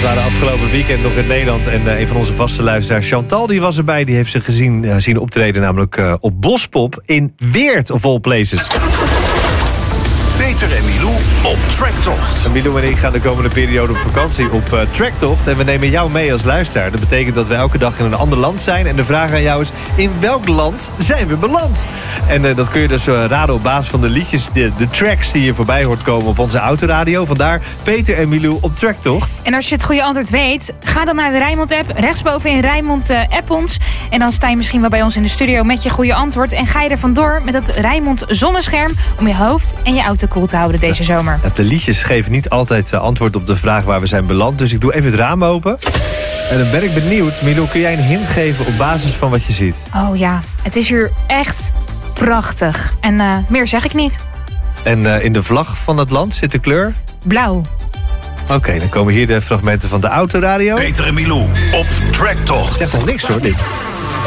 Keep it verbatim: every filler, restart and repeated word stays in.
waren afgelopen weekend nog in Nederland. En uh, een van onze vaste luisteraars, Chantal, die was erbij. Die heeft ze gezien, uh, zien optreden, namelijk uh, op Bospop in Weert, of all places. Peter en Milou op Tracktocht. Milou en ik gaan de komende periode op vakantie op uh, Tracktocht. En we nemen jou mee als luisteraar. Dat betekent dat we elke dag in een ander land zijn. En de vraag aan jou is, in welk land zijn we beland? En uh, dat kun je dus uh, raden op basis van de liedjes, de, de tracks die je voorbij hoort komen op onze autoradio. Vandaar Peter en Milou op Tracktocht. En als je het goede antwoord weet, ga dan naar de Rijnmond-app. Rechtsboven in Rijnmond uh, app ons. En dan sta je misschien wel bij ons in de studio met je goede antwoord. En ga je er vandoor met het Rijnmond zonnescherm om je hoofd en je auto koel te houden deze zomer. De liedjes geven niet altijd uh, antwoord op de vraag waar we zijn beland. Dus ik doe even het raam open. En dan ben ik benieuwd. Milou, kun jij een hint geven op basis van wat je ziet? Oh ja, het is hier echt prachtig. En uh, meer zeg ik niet. En uh, in de vlag van het land zit de kleur? Blauw. Oké, okay, dan komen hier de fragmenten van de autoradio. Peter en Milou op Tracktocht. Echt nog niks hoor, dit.